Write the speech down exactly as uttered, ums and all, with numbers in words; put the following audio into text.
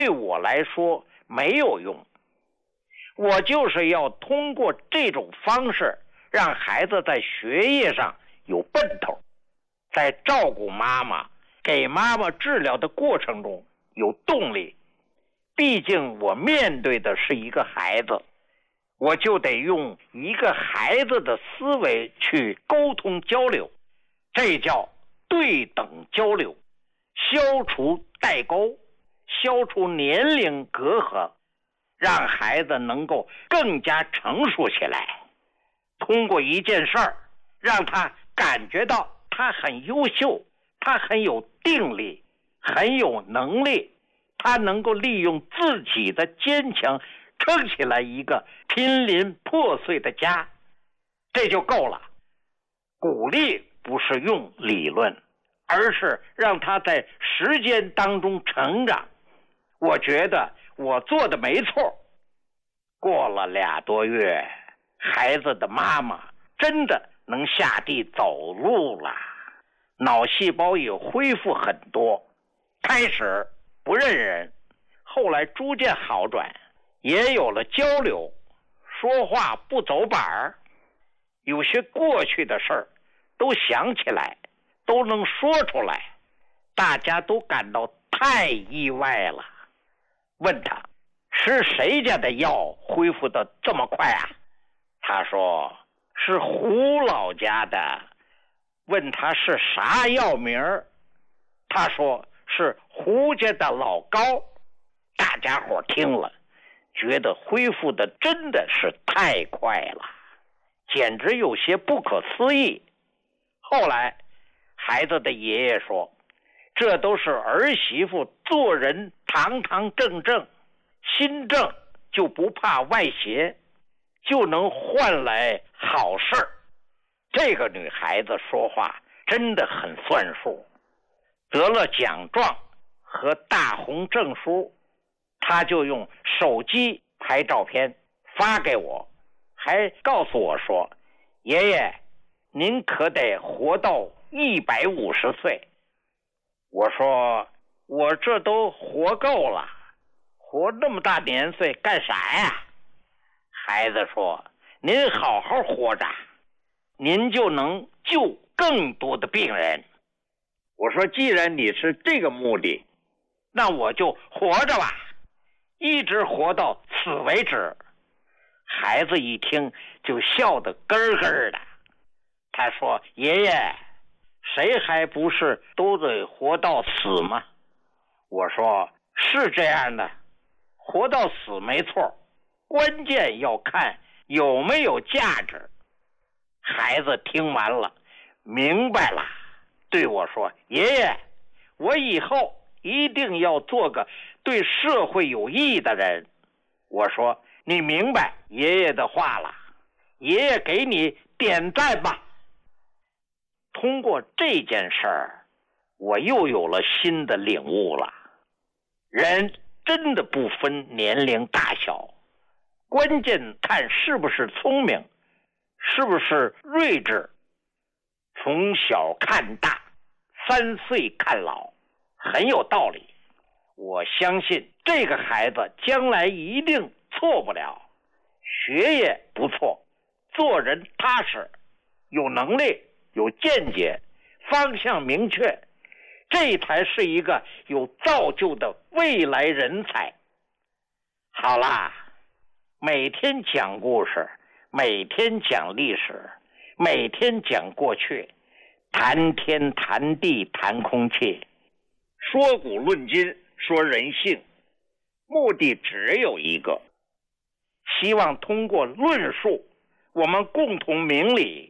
对我来说没有用。我就是要通过这种方式让孩子在学业上有奔头，在照顾妈妈、给妈妈治疗的过程中有动力。毕竟我面对的是一个孩子，我就得用一个孩子的思维去沟通交流，这叫对等交流，消除代沟，消除年龄隔阂，让孩子能够更加成熟起来。通过一件事儿，让他感觉到他很优秀，他很有定力，很有能力，他能够利用自己的坚强撑起来一个濒临破碎的家，这就够了。鼓励不是用理论，而是让他在时间当中成长。我觉得我做的没错。过了俩多月，孩子的妈妈真的能下地走路了，脑细胞也恢复很多，开始不认人，后来逐渐好转，也有了交流，说话不走板儿，有些过去的事儿都想起来，都能说出来，大家都感到太意外了。问他是谁家的药恢复的这么快啊？他说是胡老家的。问他是啥药名儿？他说是胡家的老高。大家伙听了，觉得恢复的真的是太快了，简直有些不可思议。后来孩子的爷爷说，这都是儿媳妇做人堂堂正正，心正就不怕外邪，就能换来好事儿。这个女孩子说话真的很算数，得了奖状和大红证书，她就用手机拍照片发给我，还告诉我说，爷爷您可得活到一百五十岁。我说我这都活够了，活那么大年岁干啥呀？孩子说，您好好活着，您就能救更多的病人。我说既然你是这个目的，那我就活着吧，一直活到此为止。孩子一听就笑得咯咯的，他说，爷爷谁还不是都得活到死吗？我说是这样的，活到死没错，关键要看有没有价值。孩子听完了明白了，对我说，爷爷我以后一定要做个对社会有益的人。我说你明白爷爷的话了，爷爷给你点赞吧。通过这件事儿，我又有了新的领悟了。人真的不分年龄大小，关键看是不是聪明，是不是睿智。从小看大，三岁看老，很有道理。我相信这个孩子将来一定错不了，学业不错，做人踏实，有能力，有见解，方向明确，这才是一个有造就的未来人才。好啦，每天讲故事，每天讲历史，每天讲过去，谈天谈地谈空气，说古论今，说人性，目的只有一个，希望通过论述，我们共同明理，